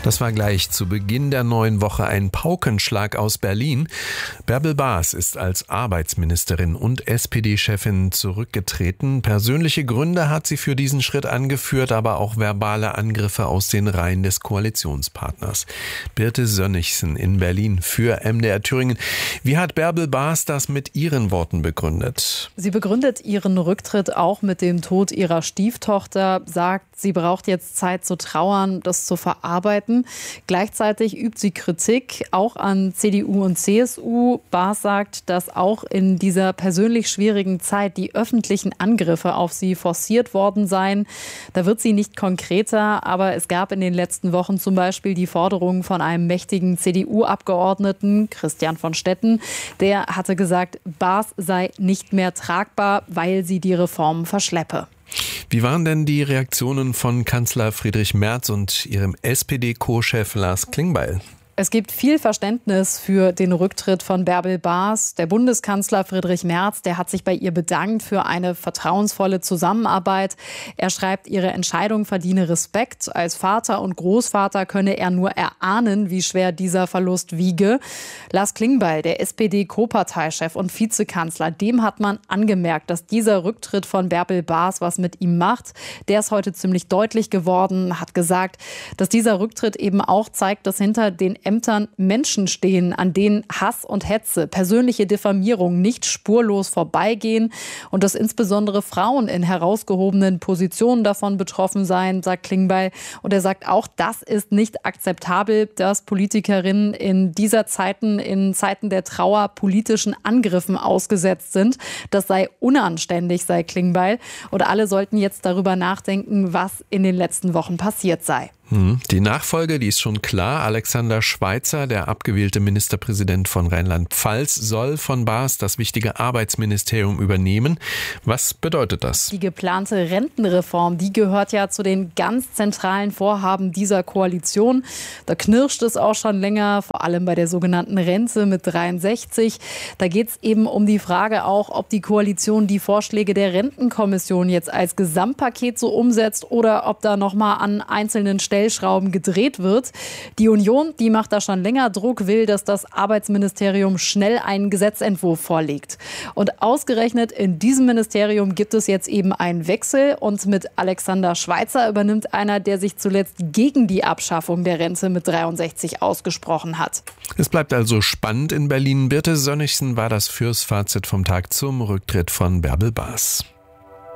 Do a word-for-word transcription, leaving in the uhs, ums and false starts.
Das war gleich zu Beginn der neuen Woche ein Paukenschlag aus Berlin. Bärbel Baas ist als Arbeitsministerin und S P D-Chefin zurückgetreten. Persönliche Gründe hat sie für diesen Schritt angeführt, aber auch verbale Angriffe aus den Reihen des Koalitionspartners. Birte Sönnigsen in Berlin für M D R Thüringen. Wie hat Bärbel Baas das mit ihren Worten begründet? Sie begründet ihren Rücktritt auch mit dem Tod ihrer Stieftochter, sagt, sie braucht jetzt Zeit zu trauern, das zu verarbeiten. Gleichzeitig übt sie Kritik auch an C D U und C S U. Baas sagt, dass auch in dieser persönlich schwierigen Zeit die öffentlichen Angriffe auf sie forciert worden seien. Da wird sie nicht konkreter, aber es gab in den letzten Wochen zum Beispiel die Forderung von einem mächtigen C D U-Abgeordneten, Christian von Stetten. Der hatte gesagt, Baas sei nicht mehr tragbar, weil sie die Reformen verschleppe. Wie waren denn die Reaktionen von Kanzler Friedrich Merz und ihrem S P D-Co-Chef Lars Klingbeil? Es gibt viel Verständnis für den Rücktritt von Bärbel Baas. Der Bundeskanzler Friedrich Merz, der hat sich bei ihr bedankt für eine vertrauensvolle Zusammenarbeit. Er schreibt, ihre Entscheidung verdiene Respekt. Als Vater und Großvater könne er nur erahnen, wie schwer dieser Verlust wiege. Lars Klingbeil, der S P D-Co-Parteichef und Vizekanzler, dem hat man angemerkt, dass dieser Rücktritt von Bärbel Baas was mit ihm macht. Der ist heute ziemlich deutlich geworden, hat gesagt, dass dieser Rücktritt eben auch zeigt, dass hinter den Ämtern Menschen stehen, an denen Hass und Hetze, persönliche Diffamierung nicht spurlos vorbeigehen und dass insbesondere Frauen in herausgehobenen Positionen davon betroffen seien, sagt Klingbeil. Und er sagt auch, das ist nicht akzeptabel, dass Politikerinnen in dieser Zeiten, in Zeiten der Trauer, politischen Angriffen ausgesetzt sind. Das sei unanständig, sei Klingbeil. Und alle sollten jetzt darüber nachdenken, was in den letzten Wochen passiert sei. Die Nachfolge, die ist schon klar. Alexander Schweitzer, der abgewählte Ministerpräsident von Rheinland-Pfalz, soll von Baas das wichtige Arbeitsministerium übernehmen. Was bedeutet das? Die geplante Rentenreform, die gehört ja zu den ganz zentralen Vorhaben dieser Koalition. Da knirscht es auch schon länger, vor allem bei der sogenannten Rente mit dreiundsechzig. Da geht es eben um die Frage auch, ob die Koalition die Vorschläge der Rentenkommission jetzt als Gesamtpaket so umsetzt oder ob da nochmal an einzelnen Stellen Stellschrauben gedreht wird. Die Union, die macht da schon länger Druck, will, dass das Arbeitsministerium schnell einen Gesetzentwurf vorlegt. Und ausgerechnet in diesem Ministerium gibt es jetzt eben einen Wechsel und mit Alexander Schweitzer übernimmt einer, der sich zuletzt gegen die Abschaffung der Rente mit dreiundsechzig ausgesprochen hat. Es bleibt also spannend in Berlin. Birte Sönnigsen war das fürs Fazit vom Tag zum Rücktritt von Bärbel Baas.